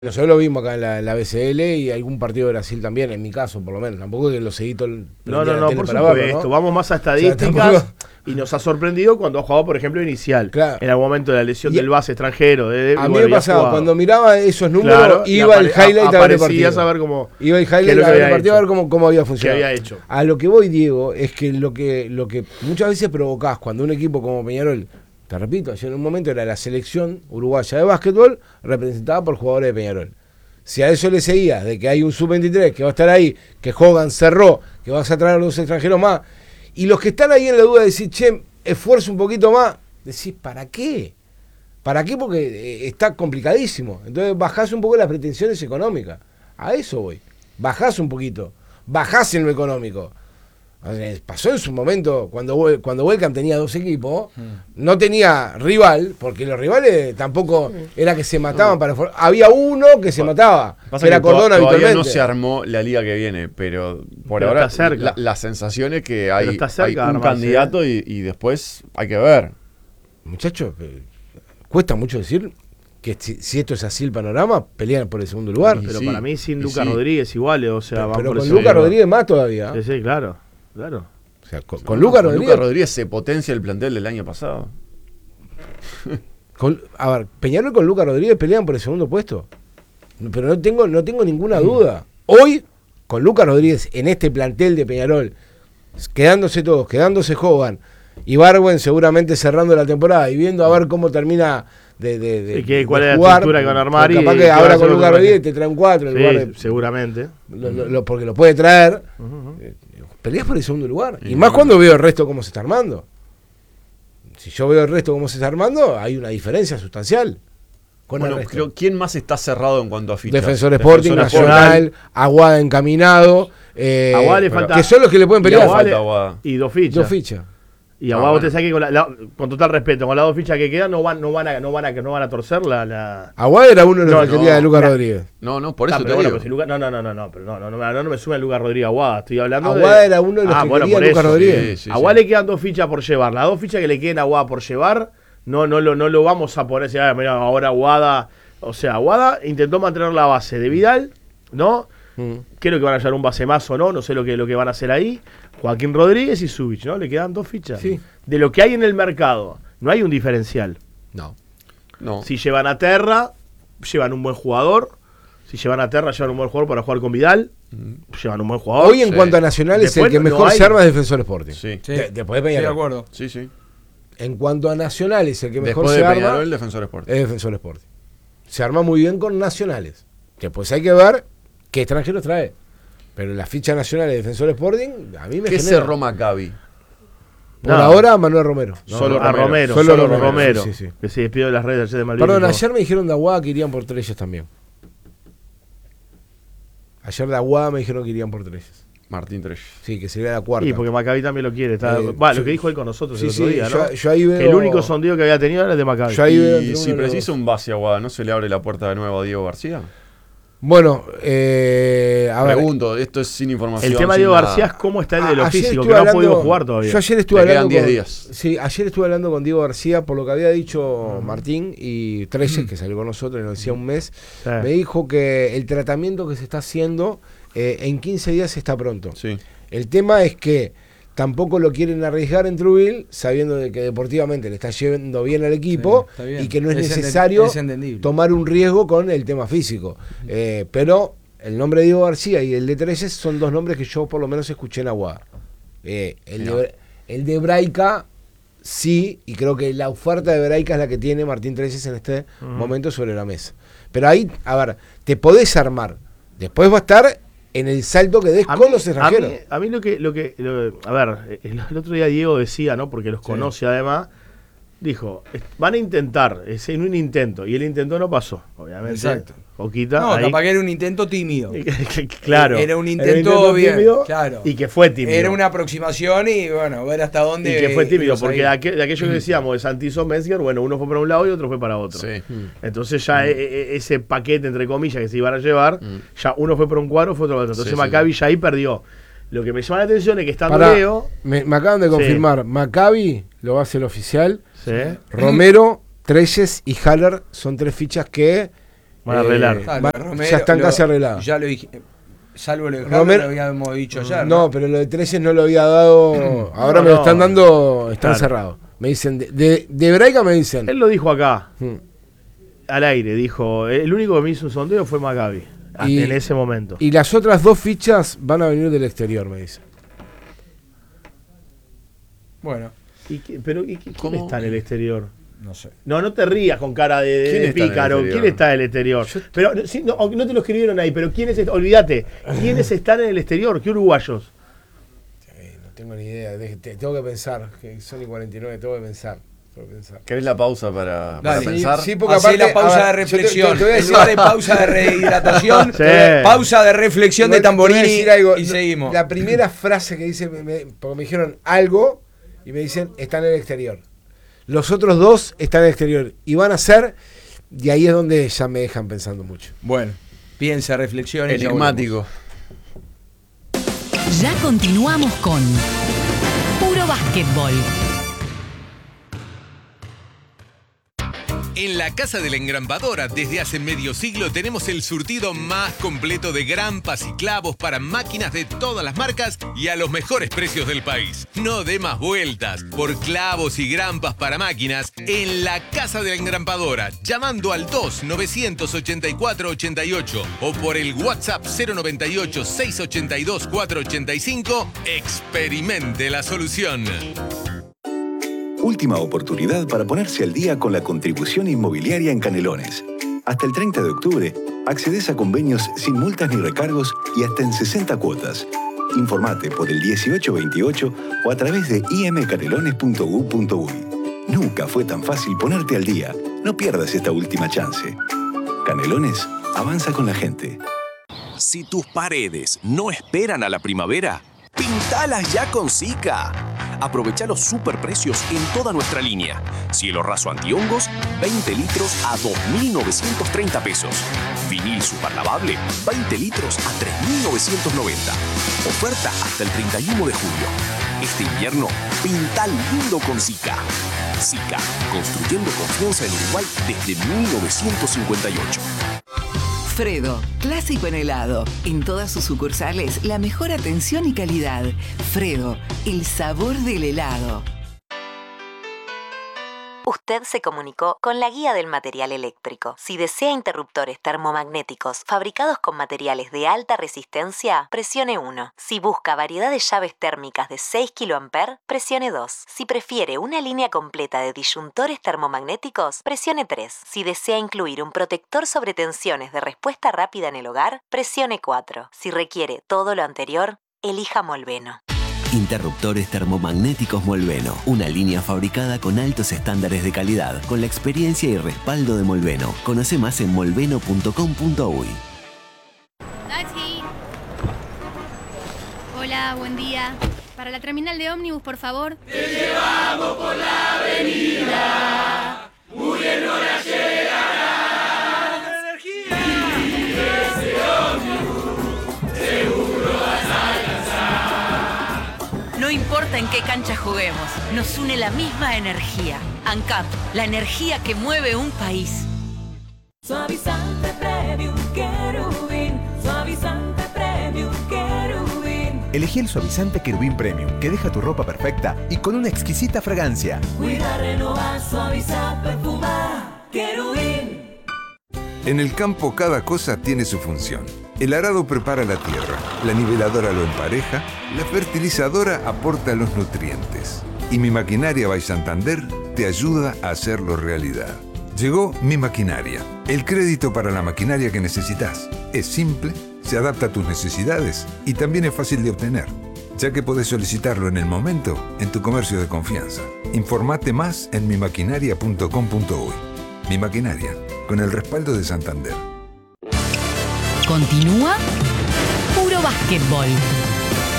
Nosotros lo vimos acá en la BCL y algún partido de Brasil también, en mi caso por lo menos. Tampoco que lo seguí todo el No, por supuesto. verlo, ¿no? Vamos más a estadísticas. O sea, y nos ha sorprendido cuando ha jugado, por ejemplo, inicial. Claro. En algún momento de la lesión del base extranjero. A mí me pasaba, cuando miraba esos números, claro, iba el highlight a ver el partido. A ver cómo, iba el highlight a ver el partido, a ver cómo había funcionado. ¿Qué había hecho? A lo que voy, Diego, es que lo que muchas veces provocás cuando un equipo como Peñarol, te repito, ayer en un momento era la selección uruguaya de básquetbol representada por jugadores de Peñarol. Si a eso le seguía de que hay un sub-23 que va a estar ahí, que Hogan cerró, que vas a traer a los extranjeros más, y los que están ahí en la duda de decir, che, esfuerzo un poquito más, decís, ¿para qué? ¿Para qué? Porque está complicadísimo. Entonces bajás un poco las pretensiones económicas. A eso voy. Bajás un poquito. Bajás en lo económico. Pasó en su momento, cuando Welcome tenía dos equipos, no tenía rival, porque los rivales tampoco era que se mataban para... Había uno que se mataba, que era Cordón habitualmente. Todavía no se armó la liga que viene, pero por ahora la sensación es que hay un candidato y después hay que ver. Muchachos, cuesta mucho decir que si esto es así el panorama, pelean por el segundo lugar. Pero sí, para mí sin Lucas Rodríguez igual, o sea, pero con Lucas Rodríguez más todavía. Sí, claro. O sea, con Lucas Rodríguez se potencia el plantel del año pasado. A ver, Peñarol con Lucas Rodríguez pelean por el segundo puesto. Pero no tengo ninguna duda. Hoy, con Lucas Rodríguez en este plantel de Peñarol, quedándose todos, quedándose Hogan, y Barwen seguramente cerrando la temporada y viendo a ver cómo termina de cuál es jugar, la estructura que van a armar. Capaz que ahora con Lucas Rodríguez te traen 4 en lugar de, seguramente. Porque lo puede traer. Peleas por el segundo lugar. Y más cuando veo el resto cómo se está armando. Si yo veo el resto cómo se está armando, hay una diferencia sustancial. Bueno, creo, ¿quién más está cerrado en cuanto a fichas? Defensor Sporting, Nacional, Aguada encaminado. Aguada le falta, que son los que le pueden pelear. Y dos fichas. Y Aguada, usted sabe que con total respeto, con las dos fichas que quedan, no van a torcer la... Aguada era uno de los que quería de Lucas Rodríguez. No, por eso te digo. Si Lucas, no me sube Lucas Rodríguez Aguada. Estoy hablando Aguada era uno de los que quería Lucas Rodríguez. Sí, Aguada le quedan dos fichas por llevar. Las dos fichas que le queden a Aguada por llevar, no lo vamos a poner. Mira, ahora Aguada... O sea, Aguada intentó mantener la base de Vidal, ¿no? Creo que van a llevar un base más o no sé lo que van a hacer ahí. Joaquín Rodríguez y Zubich, ¿no? Le quedan dos fichas. Sí. De lo que hay en el mercado, no hay un diferencial. No. Si llevan a Terra, llevan un buen jugador. Si llevan a Terra, llevan un buen jugador para jugar con Vidal. Llevan un buen jugador. Hoy en cuanto a Nacionales, el que mejor se arma es Defensor Sporting. Sí. Después de Peñarol. Sí, de acuerdo. Sí. En cuanto a Nacionales, el que mejor después se arma Peñarol, Defensor Sporting. Es Defensor Sporting. Se arma muy bien con Nacionales. Después hay que ver qué extranjeros trae. Pero la ficha nacional de Defensor Sporting, a mí me ¿Qué genera. cerró Maccabi? Por ahora, Manuel Romero. Solo Romero. Sí. Que se despidió de las redes ayer de Malvin. Perdón, ayer me dijeron de Aguada que irían por Trelles también. Ayer de Aguada me dijeron que irían por Trelles. Martín Trelles. Sí, que sería la cuarta. Sí, porque Maccabi también lo quiere. Lo que dijo él con nosotros el otro día, ¿no? Yo ahí veo, que el único sondeo que había tenido era el de Maccabi. Y si precisa un base Aguada, ¿no se le abre la puerta de nuevo a Diego García? Bueno, a ver. Pregunto, esto es sin información. El tema de Diego García es cómo está el de lo físico, que no ha podido jugar todavía. Yo ayer estuve hablando. Quedan 10 días. Sí, ayer estuve hablando con Diego García por lo que había dicho Martín y Trelles, que salió con nosotros y nos decía un mes. Me dijo que el tratamiento que se está haciendo en 15 días está pronto. Sí. El tema es que tampoco lo quieren arriesgar en Trujillo, sabiendo de que deportivamente le está yendo bien al equipo y que no es necesario tomar un riesgo con el tema físico. Pero el nombre de Diego García y el de Trelles son dos nombres que yo por lo menos escuché en Aguada. El de Braica sí, y creo que la oferta de Braica es la que tiene Martín Trelles en este momento sobre la mesa. Pero ahí, a ver, te podés armar. Después va a estar en el salto que des con los extranjeros. A mí lo que a ver, el otro día Diego decía, ¿no? Porque los conoce además, dijo, van a intentar, es en un intento, y el intento no pasó, obviamente. Exacto. Poquita. No, ahí. capaz que era un intento tímido. Claro. Era un intento bien, tímido, claro. Y que fue tímido. Era una aproximación y bueno, ver hasta dónde. Y que fue tímido, porque de aquello que decíamos, de Santizo Metzger, bueno, uno fue para un lado y otro fue para otro. Sí. Entonces ya ese paquete, entre comillas, que se iban a llevar, ya uno fue para un cuadro, fue otro para otro. Entonces Maccabi ya ahí perdió. Lo que me llama la atención es que estando Leo... Me acaban de confirmar, Maccabi lo va a hacer oficial. Sí. Romero, Trelles y Haller son tres fichas que Van a arreglar. Ya están casi arreglados. Ya lo dije. Salvo lo de Romero, lo habíamos dicho ayer. No, pero lo de 13 no lo había dado. Ahora me lo están dando, están cerrados. Me dicen, de Braica me dicen. Él lo dijo acá, al aire, dijo, el único que me hizo un sondeo fue Maccabi, en ese momento. Y las otras 2 fichas van a venir del exterior, me dicen. Bueno. ¿Quién está en el exterior? No sé. No te rías con cara de pícaro. ¿Quién está en el exterior? Pero no te lo escribieron ahí, pero ¿quiénes? Olvídate. ¿Quiénes están en el exterior? ¿Qué uruguayos? No tengo ni idea. Tengo que pensar. Que son y 49, tengo que pensar. ¿Querés la pausa para pensar? Sí, porque aparte, la pausa de reflexión. Te voy a decir de pausa de rehidratación, pausa de reflexión de Tamborini y seguimos. La primera frase que dice, porque me dijeron algo y me dicen, está en el exterior. Los otros 2 están en el exterior y van a ser, y ahí es donde ya me dejan pensando mucho. Bueno, piensa, reflexione. Enigmático. Ya continuamos con Puro Básquetbol. En la Casa de la Engrampadora, desde hace medio siglo, tenemos el surtido más completo de grampas y clavos para máquinas de todas las marcas y a los mejores precios del país. No dé más vueltas. Por clavos y grampas para máquinas, en la Casa de la Engrampadora, llamando al 2-984-88 o por el WhatsApp 098-682-485, experimente la solución. Última oportunidad para ponerse al día con la contribución inmobiliaria en Canelones. Hasta el 30 de octubre, accedes a convenios sin multas ni recargos y hasta en 60 cuotas. Informate por el 1828 o a través de imcanelones.gov.uy. Nunca fue tan fácil ponerte al día. No pierdas esta última chance. Canelones avanza con la gente. Si tus paredes no esperan a la primavera, pintalas ya con Sika. Aprovecha los superprecios en toda nuestra línea. Cielo raso antihongos, 20 litros a 2.930 pesos. Vinil superlavable, 20 litros a 3.990. Oferta hasta el 31 de julio. Este invierno, pinta lindo con Sika. Sika, construyendo confianza en Uruguay desde 1958. Fredo, clásico en helado. En todas sus sucursales, la mejor atención y calidad. Fredo, el sabor del helado. Usted se comunicó con la guía del material eléctrico. Si desea interruptores termomagnéticos fabricados con materiales de alta resistencia, presione 1. Si busca variedad de llaves térmicas de 6 kA, presione 2. Si prefiere una línea completa de disyuntores termomagnéticos, presione 3. Si desea incluir un protector sobre tensiones de respuesta rápida en el hogar, presione 4. Si requiere todo lo anterior, elija Molveno. Interruptores termomagnéticos Molveno, una línea fabricada con altos estándares de calidad, con la experiencia y respaldo de Molveno. Conoce más en molveno.com.uy. Taxi. Hola, buen día. Para la terminal de ómnibus, por favor. Te llevamos por la avenida, muy en hora llegarás. Energía. Y ese ómnibus seguro vas a alcanzar. No importa en qué cancha juguemos, nos une la misma energía. ANCAP, la energía que mueve un país. Suavizante Premium Querubín, suavizante Premium Querubín. Elegí el suavizante Querubín Premium, que deja tu ropa perfecta y con una exquisita fragancia. Cuida, renova, suaviza, perfuma, Querubín. En el campo cada cosa tiene su función. El arado prepara la tierra, la niveladora lo empareja, la fertilizadora aporta los nutrientes. Y Mi Maquinaria by Santander te ayuda a hacerlo realidad. Llegó Mi Maquinaria, el crédito para la maquinaria que necesitas. Es simple, se adapta a tus necesidades y también es fácil de obtener, ya que podés solicitarlo en el momento en tu comercio de confianza. Informate más en mimaquinaria.com.uy. Mi Maquinaria, con el respaldo de Santander. Continúa Puro Básquetbol.